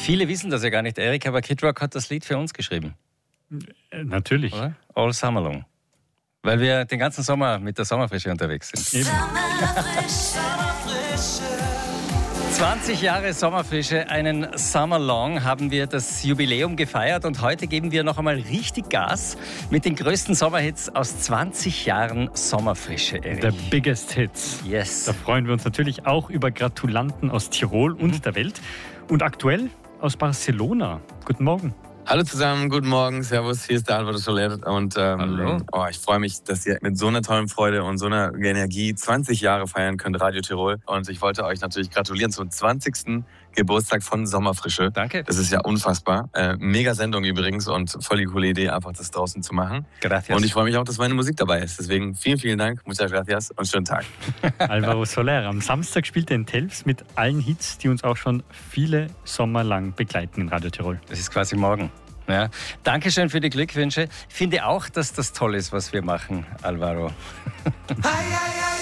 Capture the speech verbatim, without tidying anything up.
Viele wissen das ja gar nicht, Erik, aber Kid Rock hat das Lied für uns geschrieben. Äh, natürlich. Oder? All Summer Long. Weil wir den ganzen Sommer mit der Sommerfrische unterwegs sind. Eben. zwanzig Jahre Sommerfrische, einen Summer Long, haben wir das Jubiläum gefeiert und heute geben wir noch einmal richtig Gas mit den größten Sommerhits aus zwanzig Jahren Sommerfrische, Erik. The biggest hits. Yes. Da freuen wir uns natürlich auch über Gratulanten aus Tirol und Mhm. der Welt. Und aktuell aus Barcelona. Guten Morgen. Hallo zusammen, guten Morgen, servus, hier ist der Álvaro Soler und ähm, Hallo. Oh, ich freue mich, dass ihr mit so einer tollen Freude und so einer Energie zwanzig Jahre feiern könnt, Radio Tirol. Und ich wollte euch natürlich gratulieren zum zwanzigsten Geburtstag von Sommerfrische. Danke. Das ist ja unfassbar. Äh, mega Sendung übrigens und voll die coole Idee, einfach das draußen zu machen. Gracias. Und ich freue mich auch, dass meine Musik dabei ist. Deswegen vielen, vielen Dank, muchas gracias und schönen Tag. Álvaro Soler. Am Samstag spielt er in Telfs mit allen Hits, die uns auch schon viele Sommer lang begleiten in Radio Tirol. Das ist quasi morgen. Ja. Dankeschön für die Glückwünsche. Ich finde auch, dass das toll ist, was wir machen, Álvaro. Ay, ay, ay.